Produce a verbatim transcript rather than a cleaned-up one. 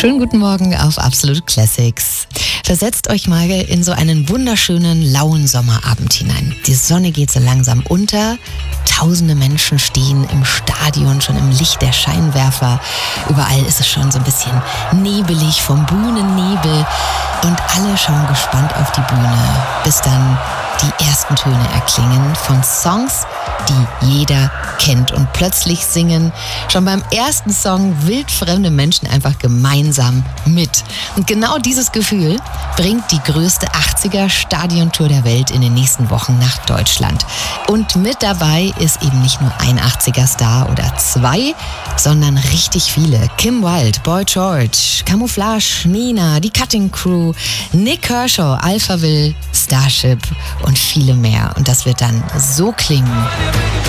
Schönen guten Morgen auf Absolute Classics. Versetzt euch mal in so einen wunderschönen, lauen Sommerabend hinein. Die Sonne geht so langsam unter. Tausende Menschen stehen im Stadion, schon im Licht der Scheinwerfer. Überall ist es schon so ein bisschen nebelig vom Bühnennebel. Und alle schauen gespannt auf die Bühne, bis dann die ersten Töne erklingen von Songs, die jeder kennt. Und plötzlich singen schon beim ersten Song wildfremde Menschen einfach gemeinsam mit. Und genau dieses Gefühl bringt die größte achtziger-Stadiontour der Welt in den nächsten Wochen nach Deutschland. Und mit dabei ist eben nicht nur ein achtziger-Star oder zwei, sondern richtig viele. Kim Wilde, Boy George, Camouflage, Nina, die Cutting Crew, Nick Kershaw, Alphaville, Starship und viele mehr. Und das wird dann so klingen.